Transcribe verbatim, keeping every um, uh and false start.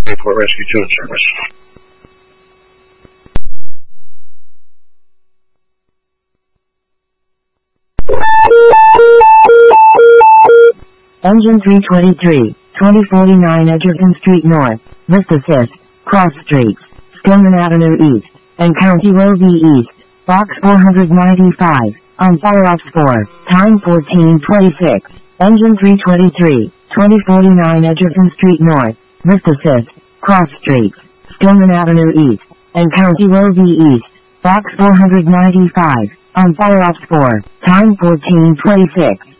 Airport Rescue two in service. Engine three twenty-three, twenty forty-nine Edgerton Street North, Vista fifth, Cross Streets, Stillman Avenue East, and County Road B East, Box four ninety-five, on fire ops four, time fourteen twenty-six. Engine three twenty-three, twenty forty-nine Edgerton Street North, Vista fifth, Cross Streets, Stillman Avenue East, and County Road B East, Box four ninety-five, on fire ops four, time fourteen twenty-six.